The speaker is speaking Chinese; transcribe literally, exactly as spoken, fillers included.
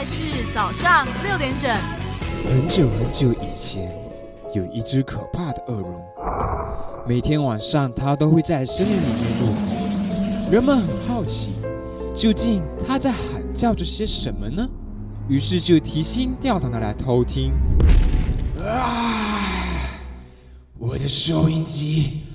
在是早上六点整。 很久很久以前，有一只可怕的恶龙，每天晚上它都会在森林里面怒吼。人们很好奇，究竟它在喊叫着些什么呢？于是就提心吊胆的来偷听。啊！我的收音机